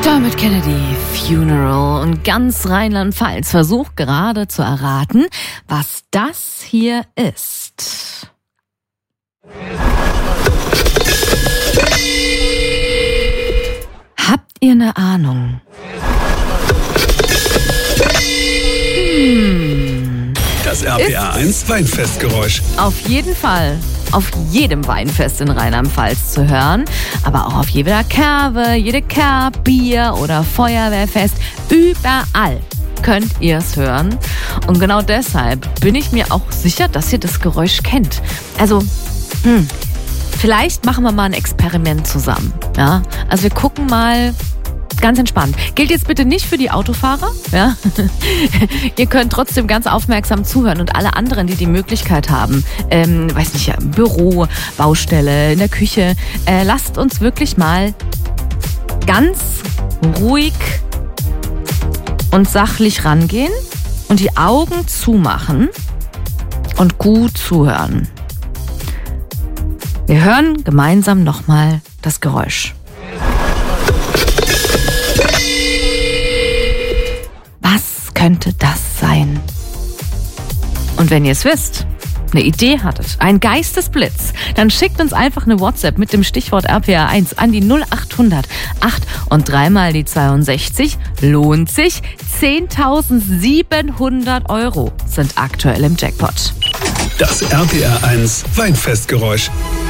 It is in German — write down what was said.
Dermot Kennedy, Funeral, und ganz Rheinland-Pfalz versucht gerade zu erraten, was das hier ist. Habt ihr eine Ahnung? Das RPA 1 Weinfestgeräusch. Auf jeden Fall auf jedem Weinfest in Rheinland-Pfalz zu hören, aber auch auf jeder Kerwe, jede Kerb, Bier- oder Feuerwehrfest. Überall könnt ihr es hören. Und genau deshalb bin ich mir auch sicher, dass ihr das Geräusch kennt. Also, vielleicht machen wir mal ein Experiment zusammen. Ja? Also wir gucken mal. Ganz entspannt. Gilt jetzt bitte nicht für die Autofahrer. Ja? Ihr könnt trotzdem ganz aufmerksam zuhören und alle anderen, die die Möglichkeit haben, weiß nicht, im Büro, Baustelle, in der Küche, lasst uns wirklich mal ganz ruhig und sachlich rangehen und die Augen zumachen und gut zuhören. Wir hören gemeinsam nochmal das Geräusch. Was könnte das sein? Und wenn ihr es wisst, eine Idee hattet, ein Geistesblitz, dann schickt uns einfach eine WhatsApp mit dem Stichwort RPA1 an die 0800 8 und 3 mal die 62. Lohnt sich. 10.700 € sind aktuell im Jackpot. Das RPA 1 Weinfestgeräusch.